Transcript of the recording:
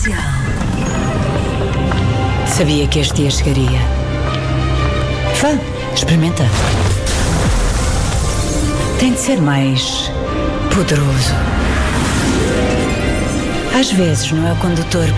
Comercial. Sabia que este dia chegaria. Vá, experimenta. Tem de ser mais poderoso. Às vezes não é o condutor